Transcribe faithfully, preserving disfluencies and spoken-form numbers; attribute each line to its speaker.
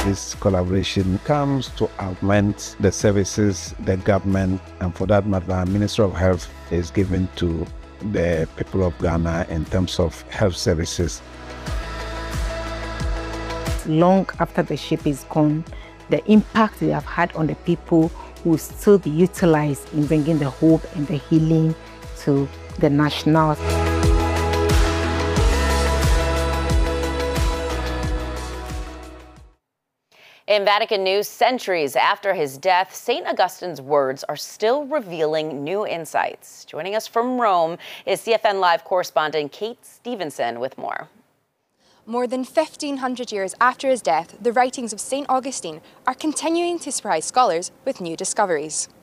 Speaker 1: This collaboration comes to augment the services the government, and for that matter, Ministry of Health, is giving to the people of Ghana in terms of health services.
Speaker 2: Long after the ship is gone, the impact they have had on the people will still be utilized in bringing the hope and the healing to the national.
Speaker 3: In Vatican news, centuries after his death, Saint Augustine's words are still revealing new insights. Joining us from Rome is C F N Live correspondent Kate Stevenson with more.
Speaker 4: More than fifteen hundred years after his death, the writings of Saint Augustine are continuing to surprise scholars with new discoveries.